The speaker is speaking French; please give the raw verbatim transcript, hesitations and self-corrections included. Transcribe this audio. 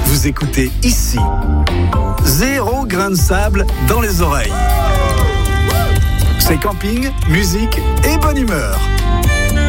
Vous écoutez ici. Zéro grain de sable dans les oreilles. C'est camping, musique et bonne humeur.